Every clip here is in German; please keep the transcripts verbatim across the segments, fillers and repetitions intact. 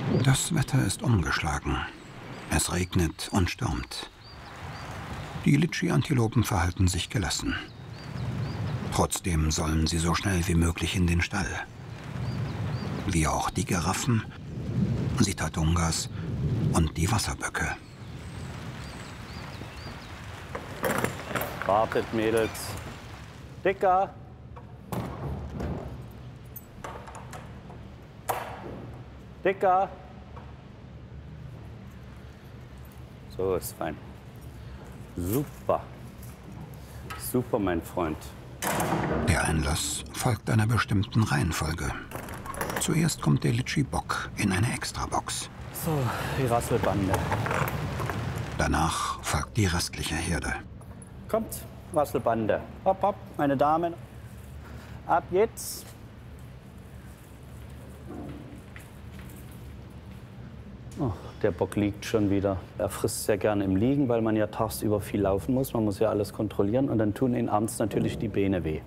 Das Wetter ist umgeschlagen. Es regnet und stürmt. Die Litschi-Antilopen verhalten sich gelassen. Trotzdem sollen sie so schnell wie möglich in den Stall. Wie auch die Giraffen, Sitatungas und die Wasserböcke. Wartet, Mädels. Dicker. Dicker. So ist fein. Super. Super, mein Freund. Der Einlass folgt einer bestimmten Reihenfolge. Zuerst kommt der Litschi-Bock in eine Extrabox. So, die Rasselbande. Danach folgt die restliche Herde. Kommt, Rasselbande. Hopp, hopp, meine Damen. Ab jetzt. Oh, der Bock liegt schon wieder. Er frisst sehr gerne im Liegen, weil man ja tagsüber viel laufen muss. Man muss ja alles kontrollieren und dann tun ihn abends natürlich die Beine weh.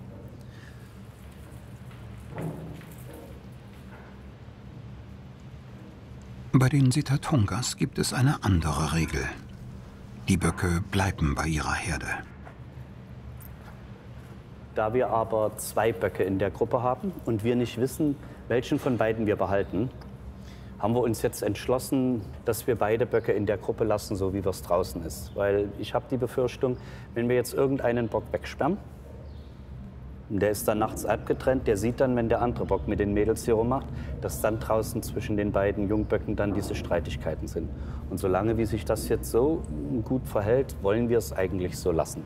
Bei den Sitatungas gibt es eine andere Regel. Die Böcke bleiben bei ihrer Herde. Da wir aber zwei Böcke in der Gruppe haben und wir nicht wissen, welchen von beiden wir behalten, haben wir uns jetzt entschlossen, dass wir beide Böcke in der Gruppe lassen, so wie es draußen ist. Weil ich habe die Befürchtung, wenn wir jetzt irgendeinen Bock wegsperren, und der ist dann nachts abgetrennt, der sieht dann, wenn der andere Bock mit den Mädels hier rummacht, dass dann draußen zwischen den beiden Jungböcken dann diese Streitigkeiten sind. Und solange wie sich das jetzt so gut verhält, wollen wir es eigentlich so lassen.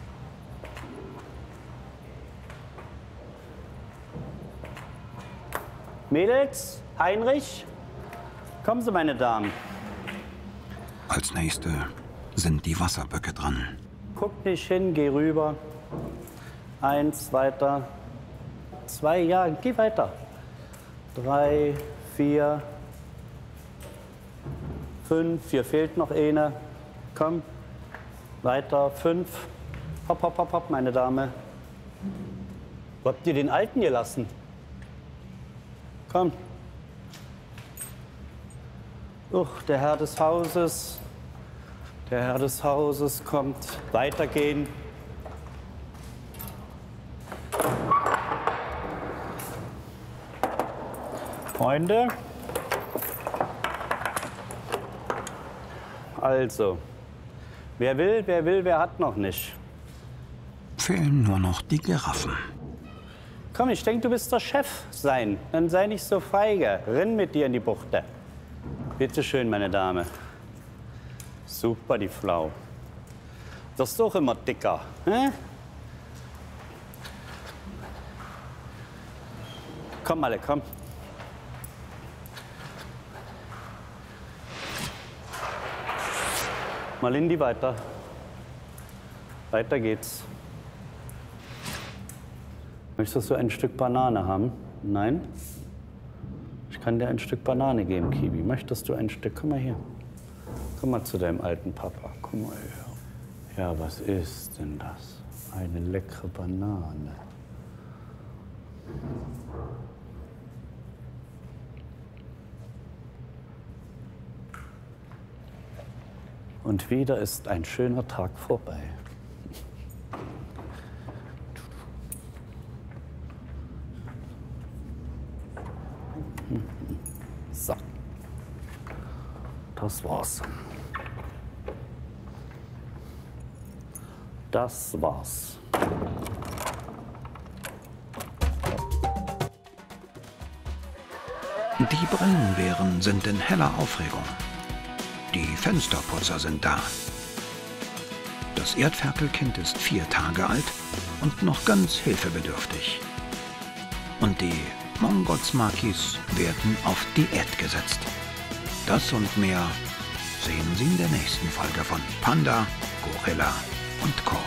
Mädels, Heinrich, kommen Sie, meine Damen. Als nächste sind die Wasserböcke dran. Guck nicht hin, geh rüber. Eins, weiter. Zwei, ja, geh weiter. Drei, vier, fünf, hier fehlt noch eine. Komm, weiter, fünf. Hopp, hopp, hopp, hopp, meine Dame. Wo habt ihr den Alten gelassen? Komm. Uch, der Herr des Hauses. Der Herr des Hauses kommt. Weitergehen. Freunde. Also, wer will, wer will, wer hat noch nicht? Fehlen nur noch die Giraffen. Komm, ich denke, du bist der Chef sein. Dann sei nicht so feige. Rinn mit dir in die Buchte. Bitte schön, meine Dame. Super, die Flau. Wirst doch immer dicker. Hä? Komm, Malle, komm. Malindi, weiter. Weiter geht's. Möchtest du ein Stück Banane haben? Nein? Ich kann dir ein Stück Banane geben, Kiwi. Möchtest du ein Stück? Komm mal hier. Komm mal zu deinem alten Papa. Komm mal her. Ja, was ist denn das? Eine leckere Banane. Und wieder ist ein schöner Tag vorbei. So. Das war's. Das war's. Die Brillenbären sind in heller Aufregung. Die Fensterputzer sind da. Das Erdferkelkind ist vier Tage alt und noch ganz hilfebedürftig. Und die Mongotsmakis werden auf Diät gesetzt. Das und mehr sehen Sie in der nächsten Folge von Panda, Gorilla und Co.